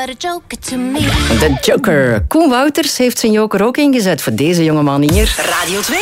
but a joker to me. De Joker. Koen Wouters heeft zijn joker ook ingezet voor deze jongeman hier. Radio 2.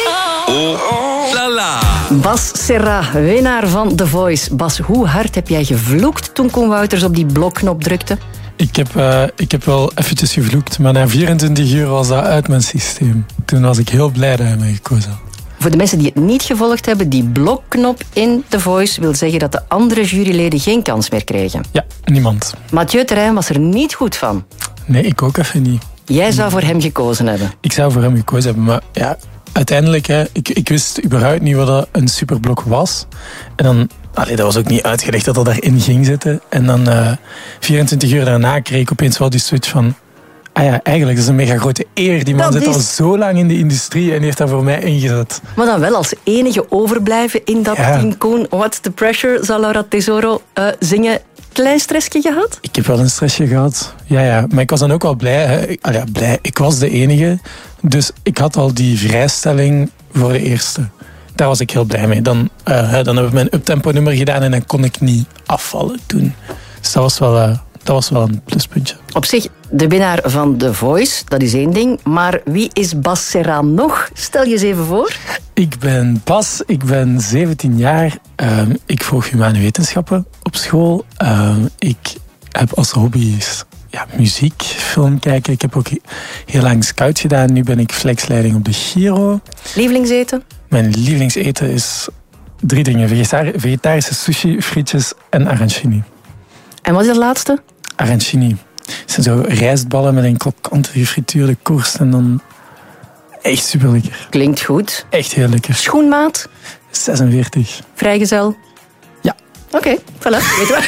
La la. Bas Serra, winnaar van The Voice. Bas, hoe hard heb jij gevloekt toen Koen Wouters op die blokknop drukte? Ik heb wel eventjes gevloekt, maar na 24 uur was dat uit mijn systeem. Toen was ik heel blij dat hij mij gekozen had. Voor de mensen die het niet gevolgd hebben, die blokknop in The Voice wil zeggen dat de andere juryleden geen kans meer kregen. Ja, niemand. Mathieu Terrein was er niet goed van. Nee, ik ook even niet. Jij zou voor hem gekozen hebben. Ik zou voor hem gekozen hebben, maar ja, uiteindelijk, ik wist überhaupt niet wat dat een superblok was. En dan, dat was ook niet uitgelegd dat dat daarin ging zitten. En dan 24 uur daarna kreeg ik opeens wel die switch van... Ah ja, eigenlijk is het een mega grote eer. Die man zit al zo lang in de industrie en die heeft dat voor mij ingezet. Maar dan wel als enige overblijven in dat team Koen. What's the pressure, zal Laura Tesoro zingen. Klein stressje gehad? Ik heb wel een stressje gehad. Ja. Maar ik was dan ook wel blij. Hè. Blij. Ik was de enige. Dus ik had al die vrijstelling voor de eerste. Daar was ik heel blij mee. Dan hebben we mijn uptempo nummer gedaan en dan kon ik niet afvallen toen. Dus dat was wel een pluspuntje. Op zich, de winnaar van The Voice, dat is één ding. Maar wie is Bas Serra nog? Stel je eens even voor. Ik ben Bas, ik ben 17 jaar. Ik volg humane wetenschappen op school. Ik heb als hobby's muziek, film kijken. Ik heb ook heel lang scout gedaan. Nu ben ik flexleiding op de Giro. Lievelingseten? Mijn lievelingseten is 3 dingen. Vegetarische sushi, frietjes en arancini. En wat is dat laatste? Arancini. Het zijn zo rijstballen met een krokante gefrituurde korst en dan echt super lekker. Klinkt goed. Echt heel lekker. Schoenmaat? 46. Vrijgezel? Ja. Oké, voilà. Weet je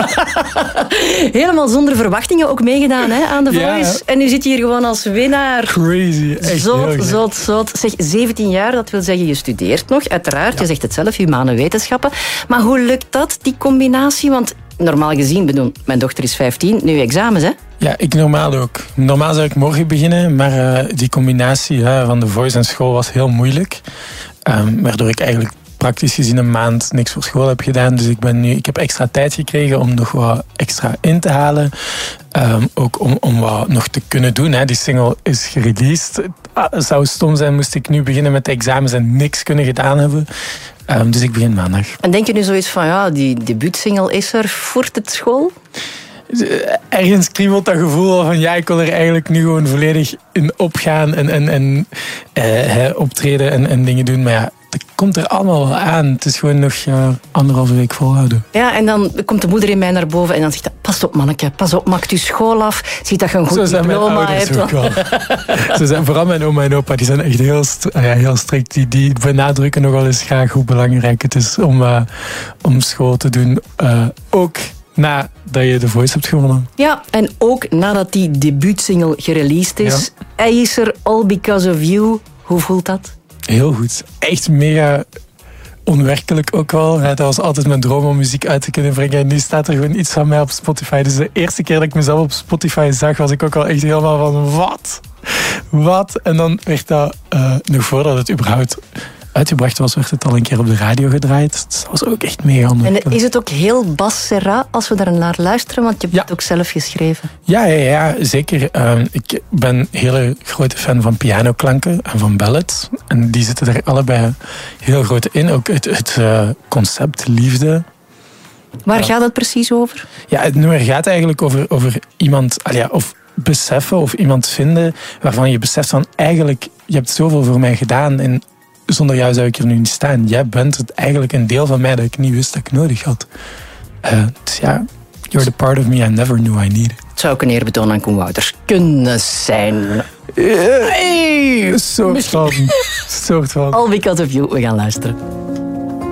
Helemaal zonder verwachtingen ook meegedaan aan The Voice. Ja. En nu zit je hier gewoon als winnaar. Crazy. Echt Zot. Zeg, 17 jaar, dat wil zeggen je studeert nog. Uiteraard, je zegt het zelf, humane wetenschappen. Maar hoe lukt dat, die combinatie? Want normaal gezien, mijn dochter is 15, nu examens, hè? Ja, ik normaal ook. Normaal zou ik morgen beginnen, maar die combinatie van The Voice en school was heel moeilijk. Waardoor ik eigenlijk praktisch gezien een maand niks voor school heb gedaan. Dus ik heb extra tijd gekregen om nog wat extra in te halen. Ook om wat nog te kunnen doen. Hè. Die single is gereleased. Het zou stom zijn moest ik nu beginnen met de examens en niks kunnen gedaan hebben. Dus ik begin maandag. En denk je nu zoiets van, die debuutsingle is er, voert het school? Ergens kriebelt dat gevoel van ik wil er eigenlijk nu gewoon volledig in opgaan en optreden en dingen doen. Maar ja, dat komt er allemaal wel aan. Het is gewoon nog 1,5 week volhouden. Ja, en dan komt de moeder in mij naar boven en dan zegt pas op manneke, pas op, maak je school af. Ziet dat je een goed diploma hebt. Zo zijn vooral mijn oma en opa, die zijn echt heel strikt. Die benadrukken nog wel eens graag hoe belangrijk het is om school te doen. Ook nadat je The Voice hebt gewonnen. Ja, en ook nadat die debuutsingle gereleased is. Ja. Hij is er, All Because of You. Hoe voelt dat? Heel goed. Echt mega onwerkelijk ook wel. Dat was altijd mijn droom om muziek uit te kunnen brengen. En nu staat er gewoon iets van mij op Spotify. Dus de eerste keer dat ik mezelf op Spotify zag, was ik ook al echt helemaal van wat? En dan werd dat, nog voordat het überhaupt uitgebracht was, werd het al een keer op de radio gedraaid. Dus dat was ook echt mega onwerkelijk. En is het ook heel Bas Serra als we daar naar luisteren? Want je hebt het ook zelf geschreven. Ja, zeker. Ik ben een hele grote fan van pianoklanken en van ballads. En die zitten er allebei heel groot in. Ook het concept liefde. Waar gaat het precies over? Ja, het nummer gaat eigenlijk over iemand, of beseffen of iemand vinden waarvan je beseft van eigenlijk, je hebt zoveel voor mij gedaan en zonder jou zou ik er nu niet staan. Jij bent het eigenlijk een deel van mij dat ik niet wist dat ik nodig had. Dus ja, you're the part of me I never knew I needed. Het zou ook een eerbetoon aan Koen Wouters kunnen zijn. Een soort van. All Because of You, we gaan luisteren.